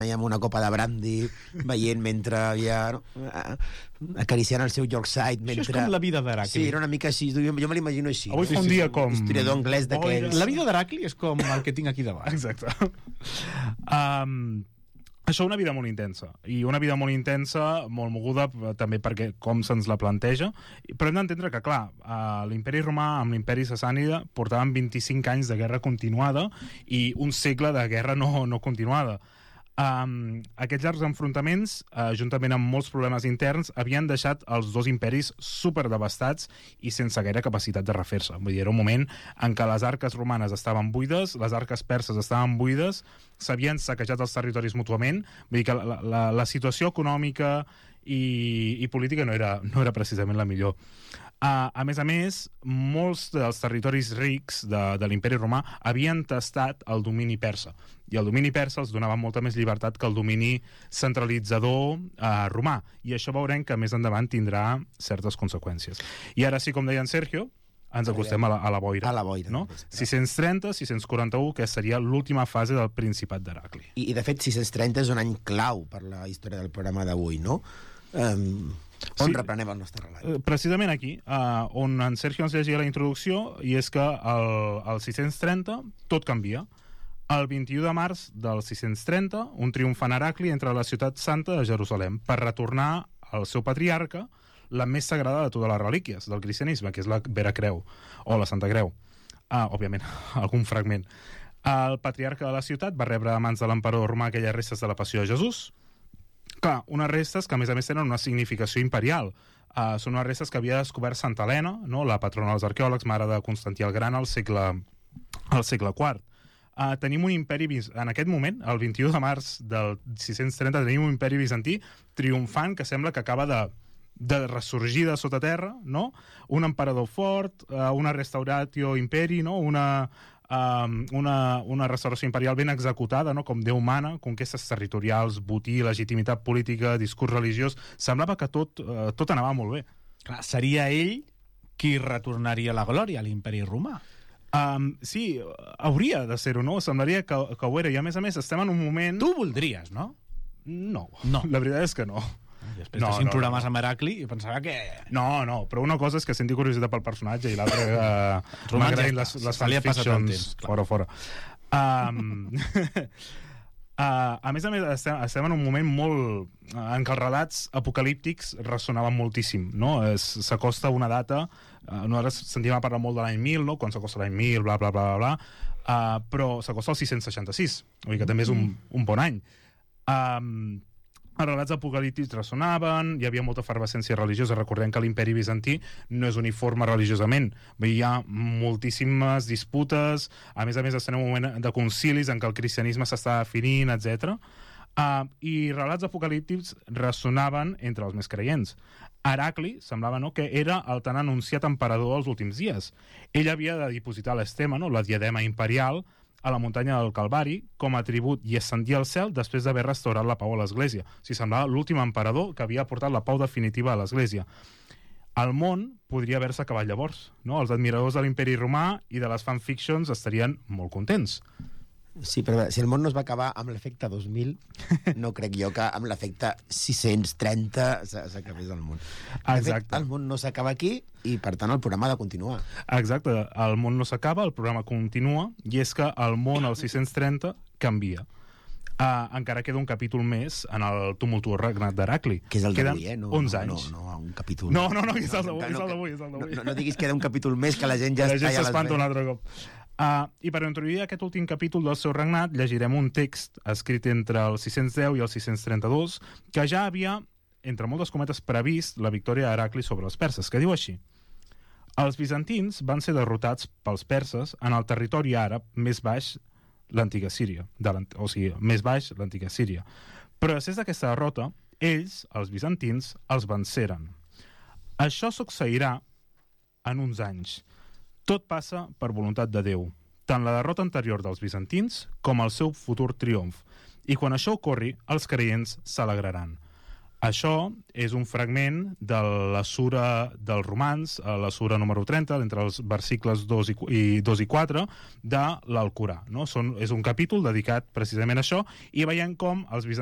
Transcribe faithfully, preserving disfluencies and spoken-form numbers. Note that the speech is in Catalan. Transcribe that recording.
amb una copa de brandy, veient mentre havia... No? acariciant el seu Yorkshire mentre... Això és com la vida d'Heracli. Sí, era una mica així, jo, jo me l'imagino així. Avui fa un dia com... Historiador anglès d'aquells... La vida d'Heracli és com el que tinc aquí davant. Exacte. Um, això una vida molt intensa. I una vida molt intensa, molt moguda, també perquè com se'ns la planteja. Però hem d'entendre que, clar, uh, l'imperi romà amb l'imperi sassànida portaven vint-i-cinc anys de guerra continuada i un segle de guerra no, no continuada. Um, aquests llargs enfrontaments, uh, juntament amb molts problemes interns, havien deixat els dos imperis superdevastats i sense gaire capacitat de refer-se. Vull dir, era un moment en què les arques romanes estaven buides, les arques perses estaven buides, s'havien saquejat els territoris mútuament. Vull dir que la, la, la situació econòmica i, i política no era, no era precisament la millor. Uh, a més a més, molts dels territoris rics de, de l'imperi romà havien tastat el domini persa, i el domini persa els donava molta més llibertat que el domini centralitzador uh, romà, i això veurem que més endavant tindrà certes conseqüències. I ara sí, com deia en Sergio, ens acostem a la, a la boira. A la boira. No? sis-cents trenta sis-cents quaranta-u, que seria l'última fase del Principat d'Heracli. I, I, de fet, sis-cents trenta és un any clau per la història del programa d'avui, no? Um, on sí, reprenem el nostre relat? Precisament aquí, uh, on en Sergio ens llegia la introducció, i és que el, el sis-cents trenta tot canvia. El vint-i-u de març del sis-cents trenta, un triomfant Heracli entra a la ciutat santa de Jerusalem per retornar al seu patriarca la més sagrada de totes les relíquies del cristianisme, que és la Vera Creu, o la Santa Creu. Ah, òbviament, algun fragment. El patriarca de la ciutat va rebre a mans de l'emperador romà aquelles restes de la passió de Jesús. Clar, unes restes que a més a més tenen una significació imperial. Uh, són unes restes que havia descobert Santa Helena, no? La patrona dels arqueòlegs, mare de Constantí el Gran al segle, al segle quart. Uh, tenim un imperi, en aquest moment, el vint-i-u de març del sis-cents trenta, tenim un imperi bizantí triomfant que sembla que acaba de, de ressorgir de sota terra, no? Un emperador fort, uh, una restauratio imperi, no? Una... Um, una, una restauració imperial ben executada, no? Com Déu mana, conquestes territorials, botí, legitimitat política, discurs religiós. Semblava que tot, uh, tot anava molt bé. Clar, seria ell qui retornaria la glòria a l'imperi romà. Um, sí, hauria de ser-ho, no? Semblaria que, que ho era. I a més a més estem en un moment... Tu voldries, no? No, no. La veritat és que no. Després no, de cinc no, programes no. amb Heracli, i pensava que... No, no, però una cosa és que senti curiositat pel personatge i l'altra uh, m'agraden les, les fanfictions fora, fora. Um, uh, a més a més, estem, estem en un moment molt... Uh, en què els relats apocalíptics ressonaven moltíssim, no? S'acosta una data, uh, nosaltres sentim a parlar molt de l'any mil, no? Quan s'acosta l'any mil, bla, bla, bla, bla, uh, però s'acosta al sis-cents seixanta-sis, vull dir que també és un, un bon any. Um, Els relats apocalíptics ressonaven, hi havia molta efervescència religiosa. Recordem que l'imperi bizantí no és uniforme religiosament. Hi ha moltíssimes disputes, a més a més estem en un moment de concilis en què el cristianisme s'està definint, etcètera. Uh, I relats apocalíptics ressonaven entre els més creients. Heracli semblava, no?, que era el tan anunciat emperador dels últims dies. Ell havia de dipositar l'estema, no?, la diadema imperial, a la muntanya del Calvari com a tribut i ascendir al cel després d'haver restaurat la pau a l'Església. O sigui, semblava l'últim emperador que havia portat la pau definitiva a l'Església. El món podria haver-se acabat llavors, no? Els admiradors de l'imperi romà i de les fanfictions estarien molt contents. Sí, però si el món no es va acabar amb l'efecte dos mil, no crec jo que amb l'efecte sis-cents trenta s'acabés el món. Exacte. El món no s'acaba aquí i, per tant, el programa ha de continuar. Exacte. El món no s'acaba, el programa continua, i és que el món al sis-cents trenta canvia. Uh, encara queda un capítol més en el tumultuós regnat d'Heracli. Que és el d'avui, eh? No, onze no, anys. No, no, un capítol... No, no, no, és el d'avui, és el d'avui. No, no, no diguis que queda un capítol més, que la gent ja la està... gent s'espanta un altre cop. Uh, I per introduir aquest últim capítol del seu regnat llegirem un text escrit entre el sis-cents deu i el sis-cents trenta-dos que ja havia, entre moltes cometes, previst la victòria d'Heracli sobre els perses, que diu així: els bizantins van ser derrotats pels perses en el territori àrab més baix, l'antiga Síria, de o sigui, més baix l'antiga Síria. Però després d'aquesta derrota, ells, els bizantins, els venceren. Això succeirà en uns anys. Tot passa per voluntat de Déu, tant la derrota anterior dels bizantins com el seu futur triomf, i quan això ocorri, els creients s'alegraran. Això és un fragment de la sura dels Romans, la sura número trenta, entre els versicles dos i quatre de l'Alcorà. No? Són, és un capítol dedicat precisament a això, i veiem com els bizantins